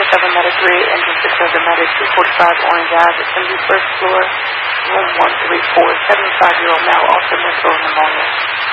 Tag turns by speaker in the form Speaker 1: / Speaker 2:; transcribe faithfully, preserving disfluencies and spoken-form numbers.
Speaker 1: seven Medic three, Engine six hundred Medic two forty-five Orange Ave, Assembly first floor, room one three four, seventy-five-year-old male, also mental pneumonia.